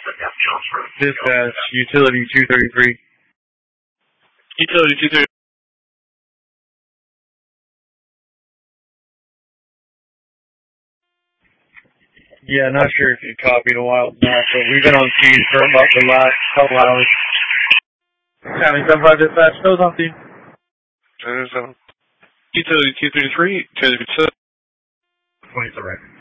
Dispatch, utility 233. Utility 233. Yeah, not sure if you copied a while back, but we've been on scene for about the last couple hours. County 75 Dispatch, those on scene. Utility 233, 20. 20 is alright.